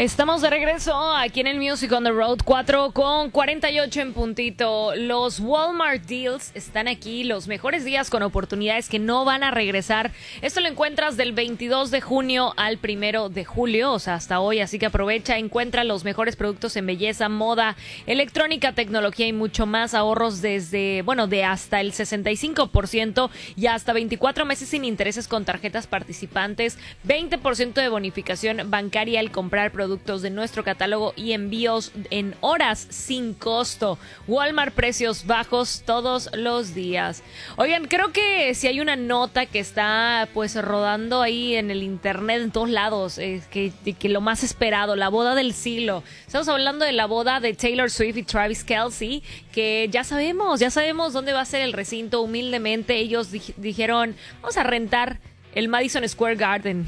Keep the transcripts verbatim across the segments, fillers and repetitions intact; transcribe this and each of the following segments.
Estamos de regreso aquí en el Music on the Road, cuatro con cuarenta y ocho en puntito. Los Walmart Deals están aquí, los mejores días con oportunidades que no van a regresar. Esto lo encuentras del veintidós de junio al primero de julio, o sea, hasta hoy, así que aprovecha, encuentra los mejores productos en belleza, moda, electrónica, tecnología y mucho más. Ahorros desde, bueno, de hasta el sesenta y cinco por ciento y hasta veinticuatro meses sin intereses con tarjetas participantes, veinte por ciento de bonificación bancaria al comprar productos productos de nuestro catálogo y envíos en horas sin costo. Walmart, precios bajos todos los días. Oigan, creo que si hay una nota que está pues rodando ahí en el internet en todos lados, es que, que lo más esperado, la boda del siglo. Estamos hablando de la boda de Taylor Swift y Travis Kelce, que ya sabemos, ya sabemos dónde va a ser el recinto. Humildemente ellos di- dijeron, vamos a rentar el Madison Square Garden.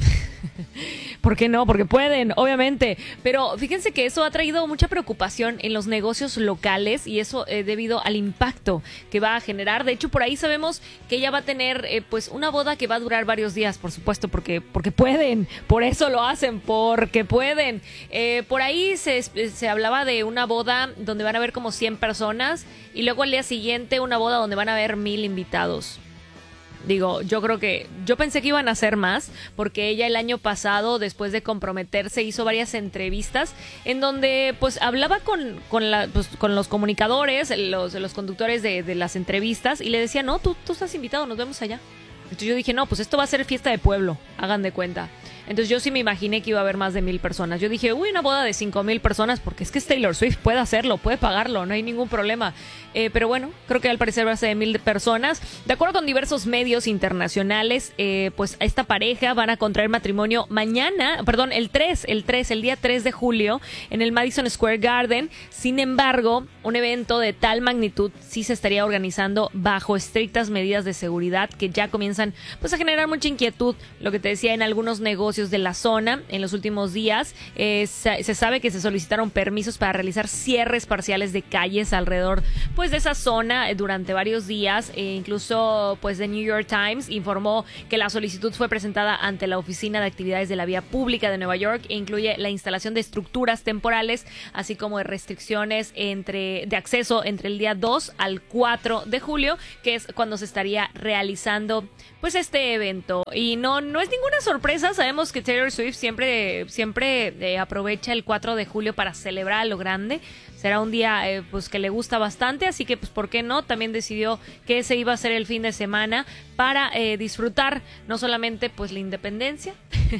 ¿Por qué no? Porque pueden, obviamente. Pero fíjense que eso ha traído mucha preocupación en los negocios locales y eso eh, debido al impacto que va a generar. De hecho, por ahí sabemos que ella va a tener eh, pues una boda que va a durar varios días, por supuesto, porque, porque pueden. Por eso lo hacen, porque pueden. Eh, por ahí se, se hablaba de una boda donde van a haber como cien personas y luego al día siguiente una boda donde van a haber mil invitados. Digo, yo creo que, yo pensé que iban a hacer más, porque ella el año pasado, después de comprometerse, hizo varias entrevistas en donde pues hablaba con, con, la, pues, con los comunicadores, los, los conductores de, de las entrevistas, y le decía, no, tú, tú estás invitado, nos vemos allá. Entonces yo dije, no, pues esto va a ser fiesta de pueblo, hagan de cuenta. Entonces yo sí me imaginé que iba a haber más de mil personas. Yo dije, uy, una boda de cinco mil personas, porque es que es Taylor Swift, puede hacerlo, puede pagarlo, no hay ningún problema. Eh, pero bueno, creo que al parecer va a ser de mil personas. De acuerdo con diversos medios internacionales, eh, pues esta pareja van a contraer matrimonio mañana, perdón, el tres, el tres, el día tres de julio, en el Madison Square Garden. Sin embargo, un evento de tal magnitud sí se estaría organizando bajo estrictas medidas de seguridad que ya comienzan pues a generar mucha inquietud. Lo que te decía, en algunos negocios de la zona en los últimos días eh, se, se sabe que se solicitaron permisos para realizar cierres parciales de calles alrededor pues de esa zona eh, durante varios días. E incluso pues The New York Times informó que la solicitud fue presentada ante la Oficina de Actividades de la Vía Pública de Nueva York e incluye la instalación de estructuras temporales así como de restricciones entre de acceso entre el día dos al cuatro de julio, que es cuando se estaría realizando pues este evento. Y no, no es ninguna sorpresa, sabemos que Taylor Swift siempre, siempre eh, aprovecha el cuatro de julio para celebrar a lo grande. Será un día eh, pues que le gusta bastante, así que pues por qué no, también decidió que ese iba a ser el fin de semana para eh, disfrutar no solamente pues la independencia,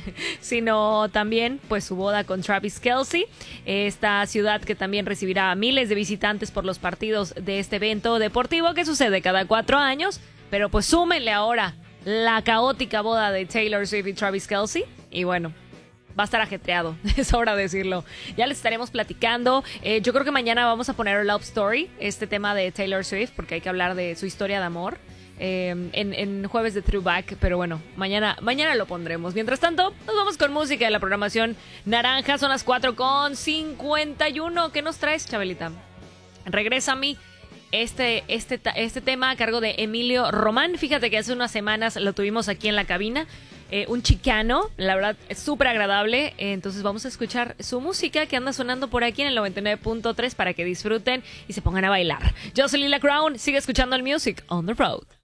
sino también pues su boda con Travis Kelce, esta ciudad que también recibirá a miles de visitantes por los partidos de este evento deportivo que sucede cada cuatro años, pero pues súmenle ahora la caótica boda de Taylor Swift y Travis Kelce y bueno, va a estar ajetreado, es hora de decirlo. Ya les estaremos platicando. Eh, yo creo que mañana vamos a poner Love Story, este tema de Taylor Swift, porque hay que hablar de su historia de amor eh, en, en jueves de Throwback. Pero bueno, mañana, mañana lo pondremos. Mientras tanto, nos vamos con música de la programación naranja. Son las cuatro con cincuenta y uno. ¿Qué nos traes, Chabelita? Regresa a mí. Este, este, este tema a cargo de Emilio Román. Fíjate que hace unas semanas lo tuvimos aquí en la cabina. Eh, un chicano, la verdad, es súper agradable. Eh, entonces vamos a escuchar su música que anda sonando por aquí en el noventa y nueve punto tres para que disfruten y se pongan a bailar. Yo soy Lila Crown, sigue escuchando el Music on the Road.